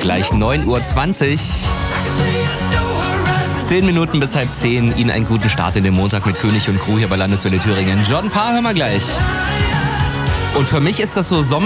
Gleich 9:20 Uhr. 10 Minuten bis 9:30 Ihnen einen guten Start in den Montag mit König und Crew hier bei Landeswelle Thüringen. John Parr hören wir gleich. Und für mich ist das so